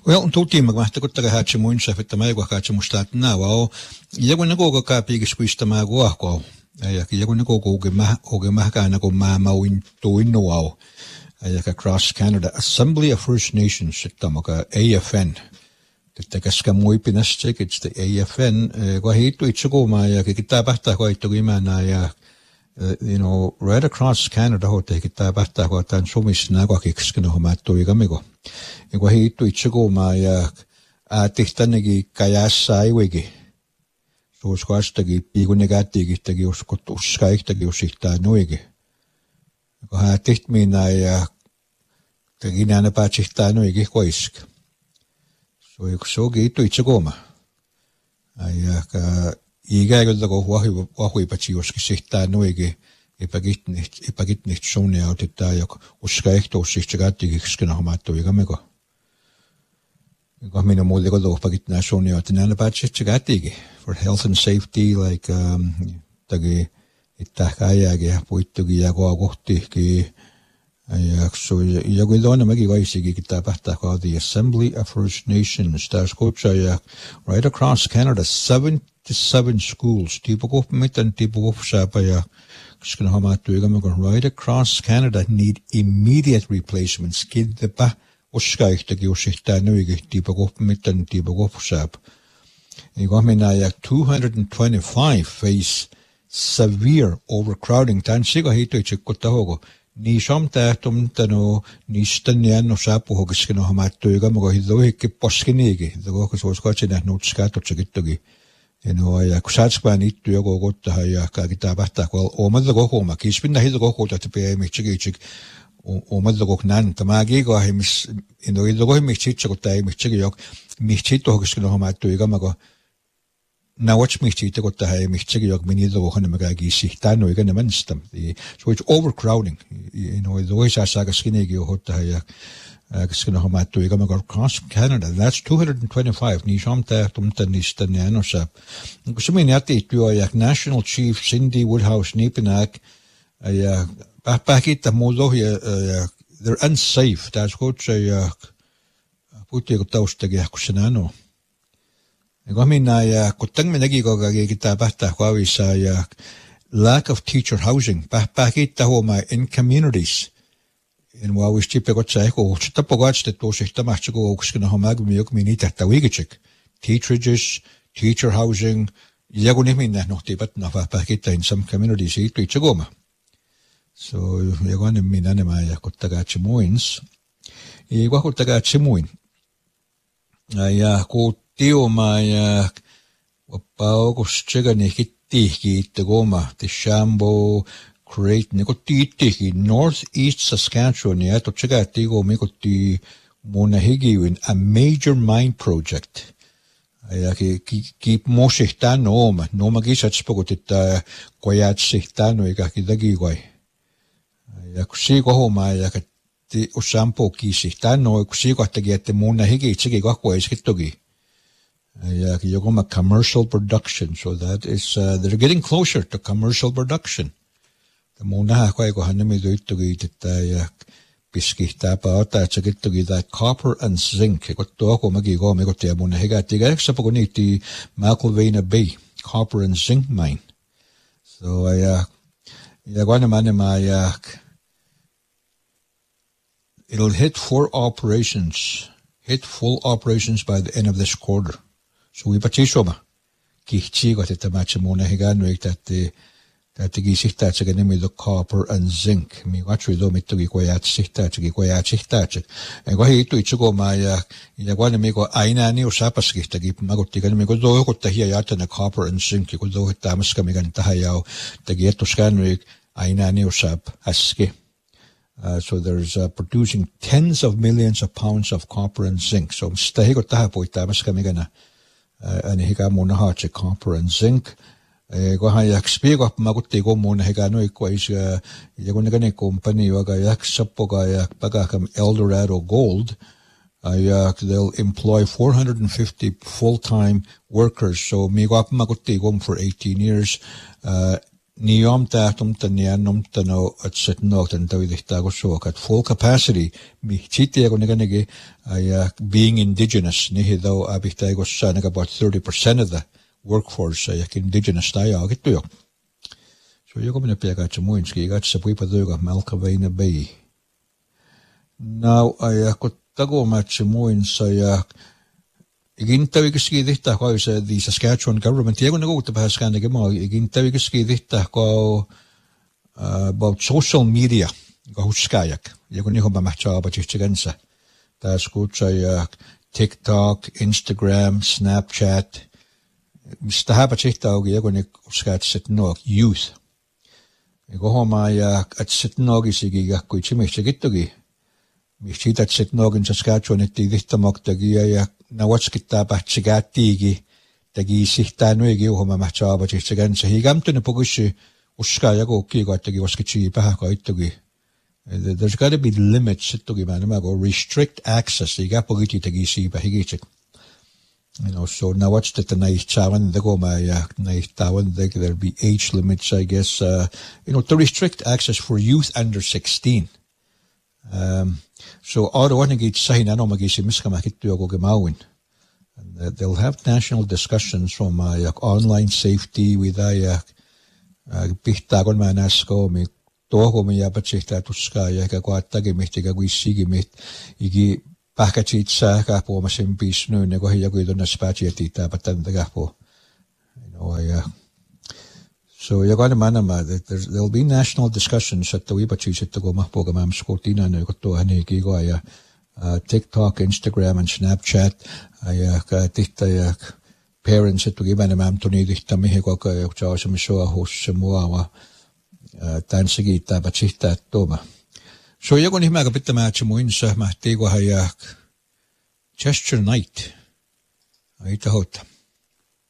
Well, tutti magmahta ko taga hachi mo sa fit tamay ko hachi mo stat na wow. Iya ko nako ka pigis ko istama ko ako. Ay iya ko nako ko gema ka na ko mamawin tuin no wow. Ay across Canada Assembly of First Nations tamo ka AFN. Taga skamoy pinas check it's the AFN ko hito itsugo maya kita basta ko ito gimana ya right across Canada ho te kita basta ko tan sumis na ko kikskino mato igamigo. Iko hito itsugo maya tihtanegi kayasai wegi. So skastagi pigu negatigi tagi uskot uskaik tagi usikta noigi. Iko tihtmina ya tagi nana pachikta noigi koisk. So iko hito itsugo ma. Ayaka igaigod ako wahui pachi uskisikta noigi. Ipagit nicht schon ja detayok uskaik to usiktigati kikskino mato igamigo. Got me no more legal pagit na show niyo tinana batch chigati for health and safety like tagi itakaya ge puito gi yago agosti ki so yago dona magi gaisi kita pasta ko the Assembly of First Nations that's coach right across Canada 77 schools tipo go mit and tipo go shapa ya skna hamatu igam right across Canada need immediate replacements kid the pa Uskaikta giusihtaa nuigi tiipagop mitten tiipagop saab. Igomina yak 225 face severe overcrowding tan siga hito itsikutta hogo. Ni somtähtum tano nistan no saapu hogiskino hamattu igamogo hido hikki poskiniigi. Hido ko suoskotsinah nuutskaatutsikittugi. Ja kusatskvaan ittu joku kottahan ja kaikita pähtää kun omadda kohoma. Kiispinna hido kohota tepee mihtsik omadlogok nan tamagigo himis inoidlogo himichitcho tai michigi yok michito hogiskino hamattu igamago nawach michito tai michigi yok minidlogo hanamagagi sihtano igana manstam so it's overcrowding the way saga skinegi hotta ya skino hamattu igamago across Canada that's 225 ni shamta tumta nistanano sa kusumini ati tu yak National Chief Cindy Woodhouse Nipinak ya Pakita mulohia they're unsafe. That's what puti ko taustagi kusinano. Egomina ya kutang minagi ko kita basta kwawisa ya lack of teacher housing. Pakita ho my in communities. In wawis tipe ko tsai ko tapogach te to shita machgo kuskina homag miyok minita tawigichik. Teacher housing. Yaguni minna no tibat na pakita in some communities itu chagoma. So yagon minane maya kottaga chimuins. Igwa kottaga chimuin. Ya ko tio maya wapao ko chega ni hitti ki tegoma te shambo create ni ko ti northeast Saskatchewan ya to chega tigo mi ko ti monahigi in a major mine project. Ja ki moshihtan no magisats pogotita koyat sihtano ikaki dagigoi. Ja kusiko homa ja kati usampo kisihtanno kusiko tagi ette muuna higi tsigi kakko iskittogi. Ja ki jokoma commercial production, so that is they're getting closer to commercial production. The muuna ko hanemi doittogi tetta ja piskihtaa paata tsikittogi that copper and zinc. Kotto ko magi go me kotte muuna higa tiga eksapo koniti McIlvena Bay copper and zinc mine. So ja gwana mane ma ja it'll hit full operations by the end of this quarter. So we patishoma. Kichi got it a match mona higano that the gisita chiganimi the copper and zinc. Me watch we do me to giquayat sihtach. And go hit to ichigo maya yaguanamigo aina ni usapaskista gip magotiganimigo do hotahia and copper and zinc. You could do it damaskamigan tahayao, the geto scanrig aina ni usap aski. So there's producing tens of millions of pounds of copper and zinc. So stahigo tahapo itamas kamigana ani higa muna hache copper and zinc. Go hayak spiego magutti go muna higa no equais yagunagane company waga yak sapoga yak bagakam Eldorado Gold. They'll employ 450 full-time workers. So migo magutti go for 18 years. Niom tano at set not and David at full capacity, me chitiagonegani, being indigenous, nihido abitagos sanag about 30% of the workforce, indigenous diagito. So you're going to pay at Chamuinski, got Sapuipaduga, Malcavena Bay. Now I could tago matchamuin, Igintawig dita ko sa the Saskatchewan government. Yung nago to paskan mo. Igintawig dita ko about social media. Go huskayak. Yung ni ko ba matcha ba chichigansa. Tas ko sa TikTok, Instagram, Snapchat. Mista ha ba chita og yung ni huskat sit no youth. Go homa at sit no gi sige ko chimechigitogi. Michita sit no in Saskatchewan iti dita moktagia na what's kita ba chigati tagi sihtano igi homa matcha ba chichigan sa higam to na pugushi uskaya go ki go tagi waskichi pa ko itogi. There's got to be limits itogi manama go restrict access higa pugiti tagi si ba higichik. So now what's the nice chawan the go my nice tawan there'll be age limits I guess to restrict access for youth under 16. So all one gets saying I know magisi miskamakito go gemawin. And they'll have national discussions from online safety with pihtagon manasko mi toho mi yapachita tuskaya ka kwatagi mitiga guisigi mit igi pakachitsa ka po masimpis no nego hiyago ito na spatiatita patandaga po. So you're going to manama that there'll be national discussions at the Wibachis at the Gomapogam Scotina and Gigoya, TikTok, Instagram, and Snapchat. Parents at the Gibanam Tony Tamihigoka, Charles Mishoa, host Samoa, Tansigi, Tabachita, Toma. So you're going to make a bit of match Moinsa, Mahtigo Hayak, Gesture Night. Aita Hota.